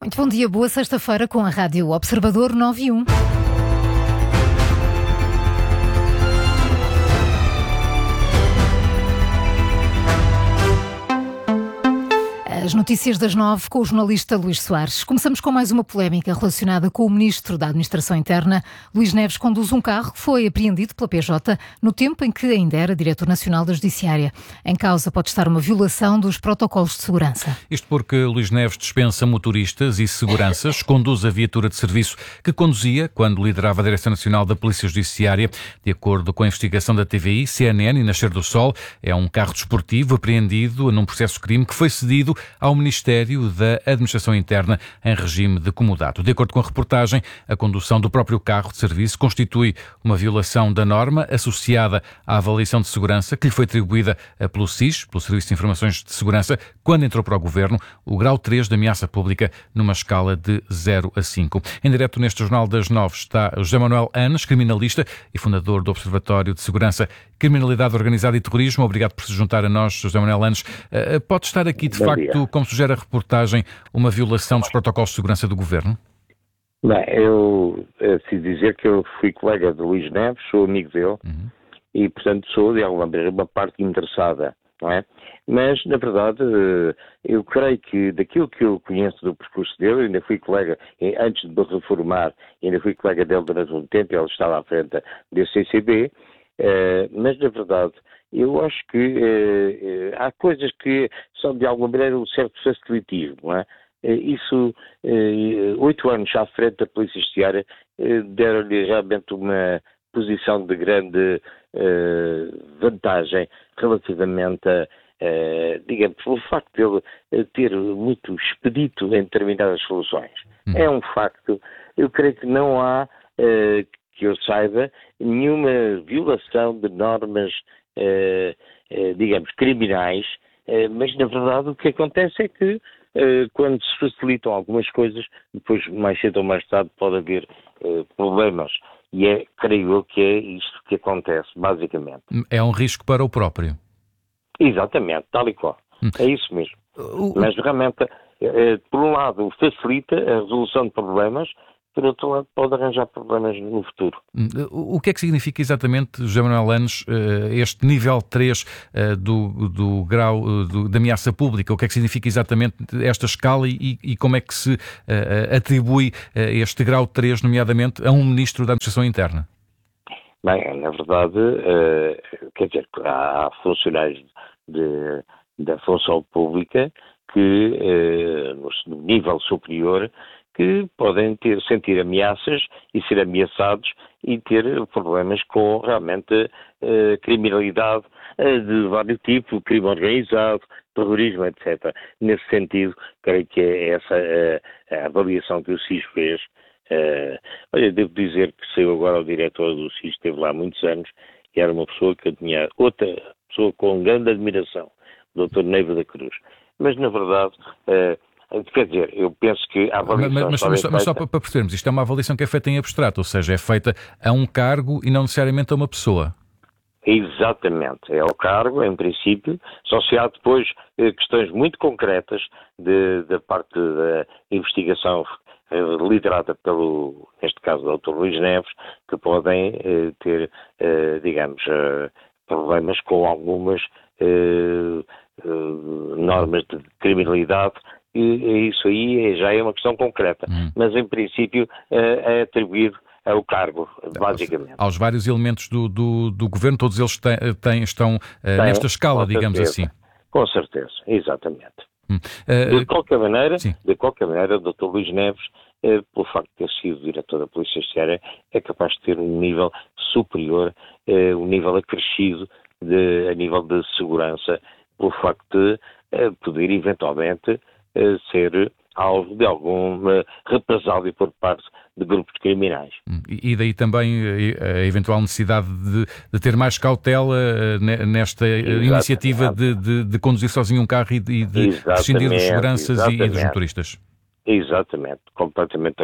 Muito bom dia, boa sexta-feira com a Rádio Observador 9 e 1. As notícias das 9 com o jornalista Luís Soares. Começamos com mais uma polémica relacionada com o Ministro da Administração Interna. Luís Neves conduz um carro que foi apreendido pela PJ no tempo em que ainda era Diretor Nacional da Judiciária. Em causa pode estar uma violação dos protocolos de segurança. Isto porque Luís Neves dispensa motoristas e seguranças, conduz a viatura de serviço que conduzia quando liderava a Direção Nacional da Polícia Judiciária. De acordo com a investigação da TVI, CNN e Nascer do Sol, é um carro desportivo apreendido num processo de crime que foi cedido ao Ministério da Administração Interna em regime de comodato. De acordo com a reportagem, a condução do próprio carro de serviço constitui uma violação da norma associada à avaliação de segurança que lhe foi atribuída pelo SIS, pelo Serviço de Informações de Segurança, quando entrou para o Governo, o grau 3 de ameaça pública numa escala de 0 a 5. Em direto neste Jornal das 9 está José Manuel Anes, criminalista e fundador do Observatório de Segurança, Criminalidade Organizada e Terrorismo. Obrigado por se juntar a nós, José Manuel Anes. Pode estar aqui, de facto, como sugere a reportagem, uma violação dos protocolos de segurança do Governo? Bem, eu preciso dizer que eu fui colega de Luís Neves, sou amigo dele e, portanto, sou, de alguma maneira, uma parte interessada, não é? Mas, na verdade, eu creio que daquilo que eu conheço do percurso dele, ainda fui colega, antes de me reformar, ainda fui colega dele durante um tempo, ele estava à frente do CCB, mas, na verdade, eu acho que há coisas que são, de alguma maneira, um certo facilitismo, não é? Isso, 8 anos à frente da Polícia Judiciária, deram-lhe realmente uma posição de grande vantagem relativamente a, digamos, o facto de ele ter muito expedito em determinadas soluções. É um facto. Eu creio que não há, que eu saiba, nenhuma violação de normas, digamos, criminais, mas na verdade o que acontece é que quando se facilitam algumas coisas, depois mais cedo ou mais tarde pode haver problemas. E creio eu que é isto que acontece, basicamente. É um risco para o próprio. Exatamente, tal e qual. É isso mesmo. Mas realmente, por um lado, facilita a resolução de problemas, por outro lado, pode arranjar problemas no futuro. O que é que significa exatamente, José Manuel Anes, este nível 3 do grau da ameaça pública? O que é que significa exatamente esta escala e como é que se atribui este grau 3, nomeadamente, a um Ministro da Administração Interna? Bem, na verdade, quer dizer, há funcionários da função pública que, no nível superior, que podem sentir ameaças e ser ameaçados e ter problemas com realmente criminalidade de vários tipos, crime organizado, terrorismo, etc. Nesse sentido, creio que é essa a avaliação que o SIS fez. Olha, devo dizer que saiu agora o diretor do SIS, esteve lá há muitos anos, e era uma pessoa que eu tinha, outra pessoa com grande admiração, o Dr. Neiva da Cruz. Mas, na verdade, quer dizer, eu penso que a avaliação... Mas só para percebermos, isto é uma avaliação que é feita em abstrato, ou seja, é feita a um cargo e não necessariamente a uma pessoa. Exatamente, é ao cargo, em princípio, só se há depois questões muito concretas da parte da investigação liderada pelo, neste caso, o Dr. Luís Neves, que podem ter, digamos, problemas com algumas normas de criminalidade. E isso aí já é uma questão concreta, mas em princípio é atribuído ao cargo, basicamente. Aos vários elementos do Governo, todos eles estão nesta escala, digamos assim. Com certeza, exatamente. De qualquer maneira, o Dr. Luís Neves, pelo facto de ter sido diretor da Polícia Judiciária, é capaz de ter um nível superior, um nível acrescido a nível de segurança, pelo facto de poder eventualmente ser alvo de alguma represália por parte de grupos criminais. E daí também a eventual necessidade de ter mais cautela nesta iniciativa de conduzir sozinho um carro e de prescindir dos seguranças e dos motoristas. Exatamente, completamente de acordo.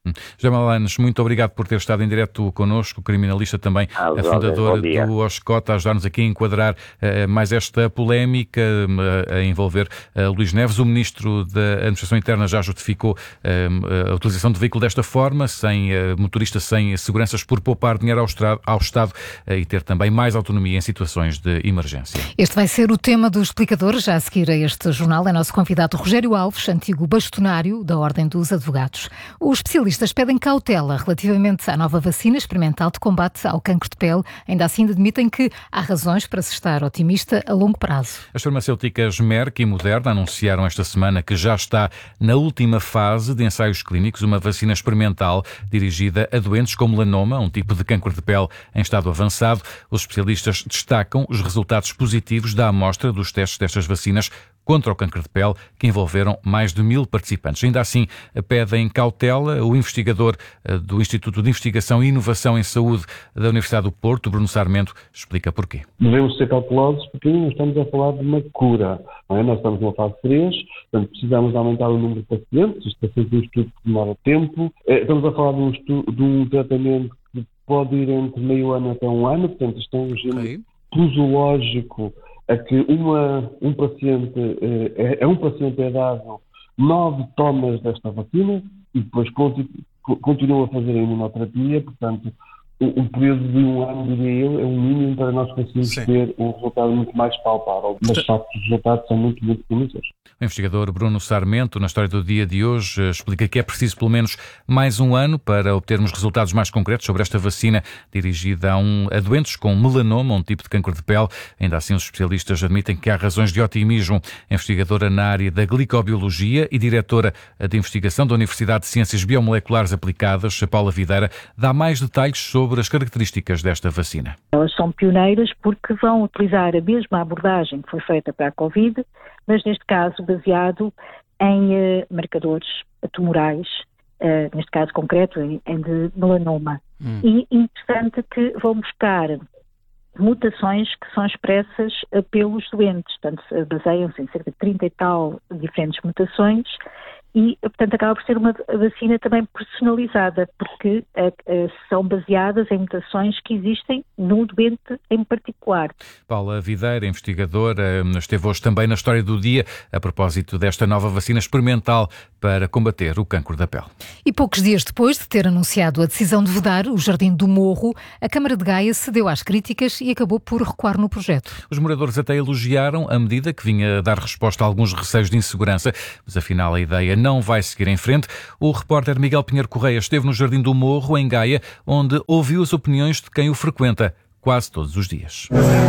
Jamal Anes, muito obrigado por ter estado em direto connosco, criminalista também, fundador do OSCOT, a ajudar-nos aqui a enquadrar mais esta polémica a envolver Luís Neves. O Ministro da Administração Interna já justificou a utilização do veículo desta forma, sem motorista, sem seguranças, por poupar dinheiro ao Estado e ter também mais autonomia em situações de emergência. Este vai ser o tema do explicador, já a seguir a este jornal. É nosso convidado Rogério Alves, antigo bastonário da Ordem dos Advogados. Os especialistas pedem cautela relativamente à nova vacina experimental de combate ao cancro de pele. Ainda assim admitem que há razões para se estar otimista a longo prazo. As farmacêuticas Merck e Moderna anunciaram esta semana que já está na última fase de ensaios clínicos uma vacina experimental dirigida a doentes com melanoma, um tipo de cancro de pele em estado avançado. Os especialistas destacam os resultados positivos da amostra dos testes destas vacinas contra o cancro de pele, que envolveram mais de 1000 participantes. Ainda assim, pedem cautela. O investigador do Instituto de Investigação e Inovação em Saúde da Universidade do Porto, Bruno Sarmento, explica porquê. Devemos ser cautelosos porque não estamos a falar de uma cura. Não é? Nós estamos numa fase 3, portanto precisamos aumentar o número de pacientes. Isto é sempre um estudo que demora tempo. Estamos a falar de um tratamento que pode ir entre meio ano até um ano, portanto isto é um regime posológico a que um paciente é dado 9 tomas desta vacina e depois continua a fazer a imunoterapia, portanto um período de um ano, diria eu, é um mínimo para nós conseguirmos ter um resultado muito mais palpável, mas de facto os resultados são muito, muito promissores. O investigador Bruno Sarmento, na História do Dia de hoje, explica que é preciso pelo menos mais um ano para obtermos resultados mais concretos sobre esta vacina dirigida a doentes com melanoma, um tipo de cancro de pele. Ainda assim, os especialistas admitem que há razões de otimismo. A investigadora na área da glicobiologia e diretora de investigação da Universidade de Ciências Biomoleculares Aplicadas, Paula Videira, dá mais detalhes sobre as características desta vacina. Elas são pioneiras porque vão utilizar a mesma abordagem que foi feita para a Covid, mas neste caso baseado em marcadores tumorais, neste caso concreto em de melanoma. E interessante que vão buscar mutações que são expressas pelos doentes, portanto baseiam-se em cerca de 30 e tal diferentes mutações e, portanto, acaba por ser uma vacina também personalizada, porque são baseadas em mutações que existem num doente em particular. Paula Videira, investigadora, esteve hoje também na História do Dia a propósito desta nova vacina experimental para combater o cancro da pele. E poucos dias depois de ter anunciado a decisão de vedar o Jardim do Morro, a Câmara de Gaia cedeu às críticas e acabou por recuar no projeto. Os moradores até elogiaram a medida, que vinha a dar resposta a alguns receios de insegurança, mas afinal a ideia não vai seguir em frente. O repórter Miguel Pinheiro Correia esteve no Jardim do Morro, em Gaia, onde ouviu as opiniões de quem o frequenta quase todos os dias.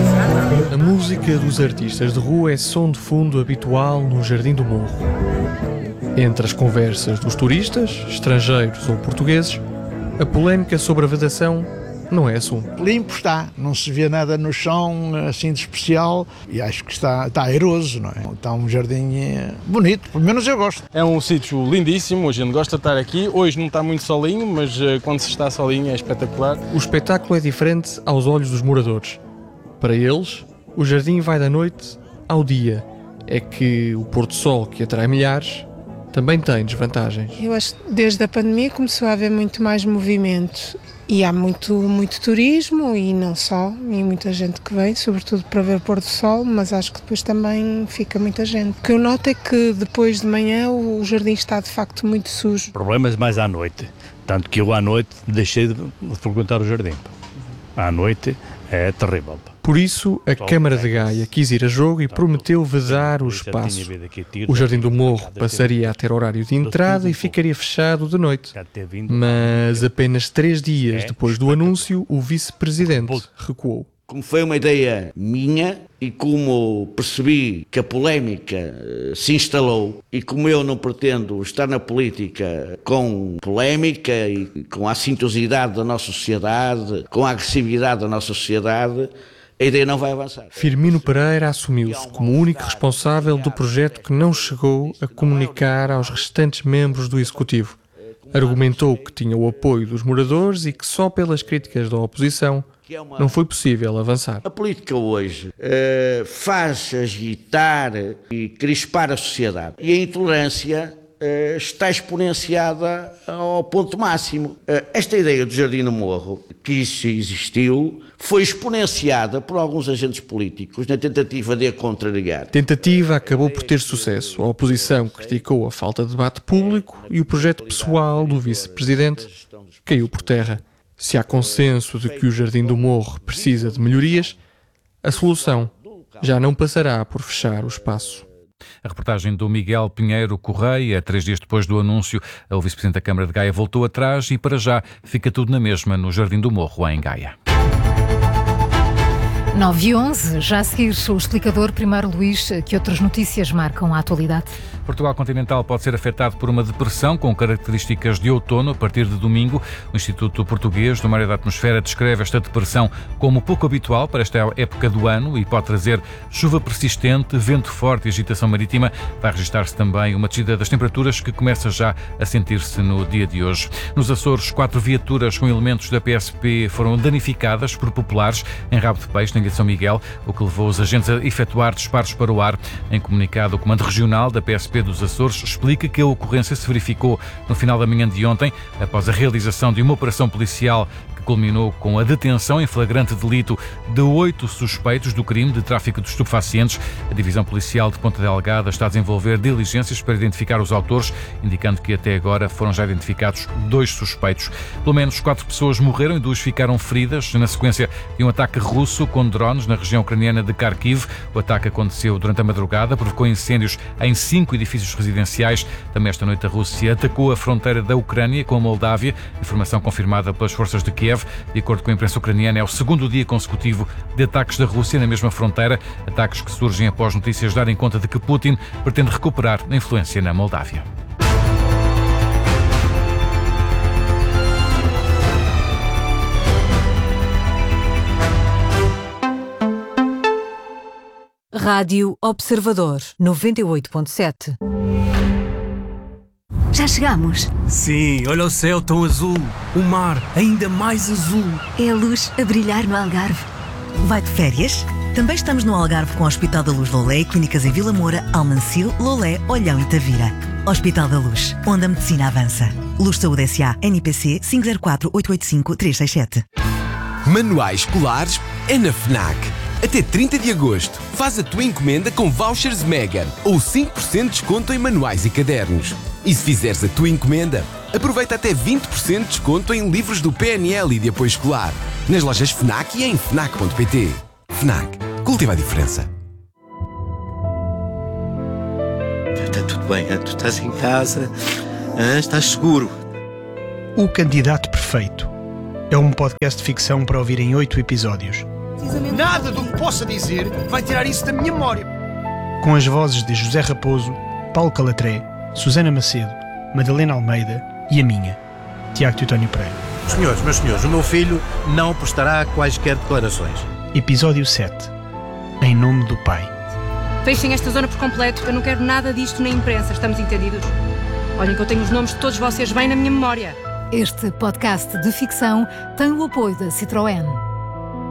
A música dos artistas de rua é som de fundo habitual no Jardim do Morro. Entre as conversas dos turistas, estrangeiros ou portugueses, a polémica sobre a vedação não é assunto. Limpo está, não se vê nada no chão assim de especial e acho que está airoso, não é? Está um jardim bonito, pelo menos eu gosto. É um sítio lindíssimo, a gente gosta de estar aqui. Hoje não está muito solinho, mas quando se está solinho é espetacular. O espetáculo é diferente aos olhos dos moradores. Para eles, o jardim vai da noite ao dia. É que o pôr-do-sol, que atrai milhares, também tem desvantagens. Eu acho que desde a pandemia começou a haver muito mais movimento e há muito turismo e não só, e muita gente que vem, sobretudo para ver o pôr do sol, mas acho que depois também fica muita gente. O que eu noto é que depois de manhã o jardim está de facto muito sujo. Problemas mais à noite, tanto que eu à noite deixei de frequentar o jardim. À noite é terrível. Por isso, a Câmara de Gaia quis ir a jogo e prometeu vedar o espaço. O Jardim do Morro passaria a ter horário de entrada e ficaria fechado de noite. Mas apenas 3 dias depois do anúncio, o vice-presidente recuou. Como foi uma ideia minha e como percebi que a polémica se instalou e como eu não pretendo estar na política com polémica e com a assintosidade da nossa sociedade, com a agressividade da nossa sociedade, a ideia não vai avançar. Firmino Pereira assumiu-se como o único responsável do projeto que não chegou a comunicar aos restantes membros do Executivo. Argumentou que tinha o apoio dos moradores e que só pelas críticas da oposição não foi possível avançar. A política hoje faz agitar e crispar a sociedade. E a intolerância está exponenciada ao ponto máximo. Esta ideia do Jardim do Morro, que isso existiu, foi exponenciada por alguns agentes políticos na tentativa de a contrariar. A tentativa acabou por ter sucesso. A oposição criticou a falta de debate público e o projeto pessoal do vice-presidente caiu por terra. Se há consenso de que o Jardim do Morro precisa de melhorias, a solução já não passará por fechar o espaço. A reportagem do Miguel Pinheiro Correia, 3 dias depois do anúncio, o vice-presidente da Câmara de Gaia voltou atrás e para já fica tudo na mesma no Jardim do Morro, em Gaia. 9h11, já a seguir o explicador. Primeiro, Luís, que outras notícias marcam a atualidade? Portugal continental pode ser afetado por uma depressão com características de outono a partir de domingo. O Instituto Português do Mar e da Atmosfera descreve esta depressão como pouco habitual para esta época do ano e pode trazer chuva persistente, vento forte e agitação marítima. Vai registrar-se também uma descida das temperaturas que começa já a sentir-se no dia de hoje. Nos Açores, 4 viaturas com elementos da PSP foram danificadas por populares em Rabo de Peixe, na Ilha de São Miguel, o que levou os agentes a efetuar disparos para o ar. Em comunicado, o Comando Regional da PSP dos Açores explica que a ocorrência se verificou no final da manhã de ontem, após a realização de uma operação policial que culminou com a detenção em flagrante delito de 8 suspeitos do crime de tráfico de estupefacientes. A Divisão Policial de Ponta Delgada está a desenvolver diligências para identificar os autores, indicando que até agora foram já identificados 2 suspeitos. Pelo menos 4 pessoas morreram e 2 ficaram feridas na sequência de um ataque russo com drones na região ucraniana de Kharkiv. O ataque aconteceu durante a madrugada, provocou incêndios em 5 edifícios residenciais. Também esta noite a Rússia atacou a fronteira da Ucrânia com a Moldávia, informação confirmada pelas forças de Kiev. De acordo com a imprensa ucraniana, é o segundo dia consecutivo de ataques da Rússia na mesma fronteira, ataques que surgem após notícias darem conta de que Putin pretende recuperar a influência na Moldávia. Rádio Observador 98.7. Já chegamos? Sim, olha o céu tão azul, o mar ainda mais azul. É a luz a brilhar no Algarve. Vai de férias? Também estamos no Algarve com o Hospital da Luz Lolé e clínicas em Vila Moura, Almancil, Lolé, Olhão e Tavira. Hospital da Luz, onde a medicina avança. Luz Saúde S.A. NPC 504-885-367. Manuais escolares é na FNAC. Até 30 de agosto, faz a tua encomenda com vouchers Mega ou 5% de desconto em manuais e cadernos. E se fizeres a tua encomenda, aproveita até 20% de desconto em livros do PNL e de apoio escolar. Nas lojas FNAC e em FNAC.pt. FNAC. Cultiva a diferença. Está tudo bem, tu estás em casa, estás seguro. O Candidato Perfeito é um podcast de ficção para ouvir em 8 episódios. Nada do que possa dizer vai tirar isso da minha memória. Com as vozes de José Raposo, Paulo Calatré, Susana Macedo, Madalena Almeida e a minha, Tiago Teutónio Pereira. Meus senhores, o meu filho não prestará quaisquer declarações. Episódio 7. Em nome do Pai. Fechem esta zona por completo, eu não quero nada disto na imprensa, estamos entendidos? Olhem que eu tenho os nomes de todos vocês bem na minha memória. Este podcast de ficção tem o apoio da Citroën.